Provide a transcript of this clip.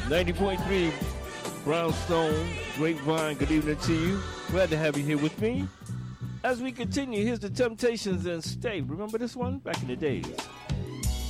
90.3 Brownstone, Grapevine, good evening to you. Glad to have you here with me. As we continue, here's the Temptations and Stay. Remember this one? Back in the days.